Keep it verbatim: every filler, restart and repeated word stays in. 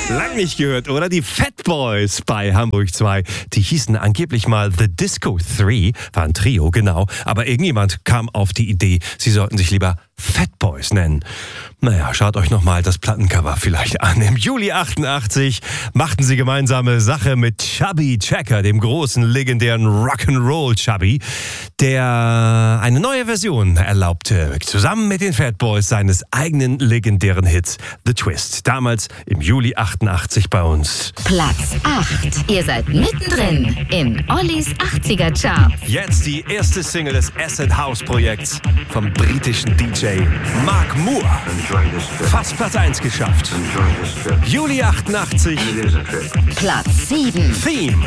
Lang nicht gehört, oder? Die Fat Boys bei Hamburg zwei. Die hießen angeblich mal The Disco drei, war ein Trio, genau. Aber irgendjemand kam auf die Idee, sie sollten sich lieber Fat Boys nennen. Naja, schaut euch nochmal das Plattencover vielleicht an. Im Juli achtundachtzig machten sie gemeinsame Sache mit Chubby Checker, dem großen, legendären Rock'n'Roll Chubby, der eine neue Version erlaubte, zusammen mit den Fat Boys seines eigenen legendären Hits The Twist. Damals im Juli achtundachtzig bei uns. Platz acht. Ihr seid mittendrin in Ollis achtziger Chart. Jetzt die erste Single des Acid House Projekts vom britischen D J Mark Moore. Fast Platz eins geschafft. Juli achtundachtzig. Platz sieben. Theme.